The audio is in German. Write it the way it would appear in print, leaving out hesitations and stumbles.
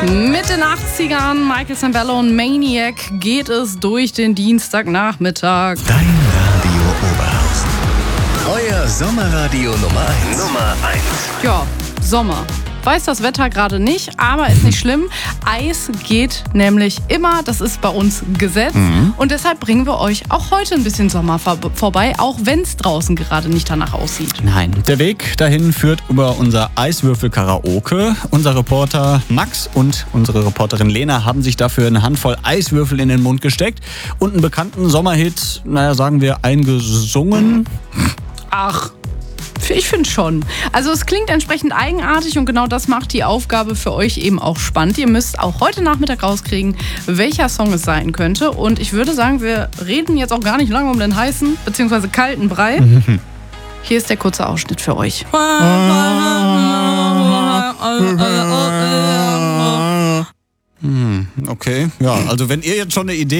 Mit den 80ern, Michael Sembello und Maniac geht es durch den Dienstagnachmittag. Dein Radio Oberhausen. Euer Sommerradio Nummer 1. Ja, Sommer. Weiß das Wetter gerade nicht, aber ist nicht schlimm. Eis geht nämlich immer, das ist bei uns Gesetz. Und deshalb bringen wir euch auch heute ein bisschen Sommer vorbei, auch wenn es draußen gerade nicht danach aussieht. Nein, der Weg dahin führt über unser Eiswürfel-Karaoke. Unser Reporter Max und unsere Reporterin Lena haben sich dafür eine Handvoll Eiswürfel in den Mund gesteckt und einen bekannten Sommerhit, sagen wir, eingesungen. Ach, ich finde schon. Also es klingt entsprechend eigenartig und genau das macht die Aufgabe für euch eben auch spannend. Ihr müsst auch heute Nachmittag rauskriegen, welcher Song es sein könnte. Und ich würde sagen, wir reden jetzt auch gar nicht lange um den heißen bzw. kalten Brei. Hier ist der kurze Ausschnitt für euch. Okay, ja, also wenn ihr jetzt schon eine Idee